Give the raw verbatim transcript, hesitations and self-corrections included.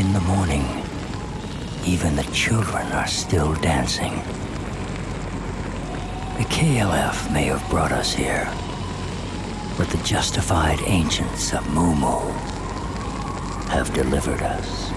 in the morning, even the children are still dancing. The K L F may have brought us here, but the justified ancients of Mu Mu have delivered us.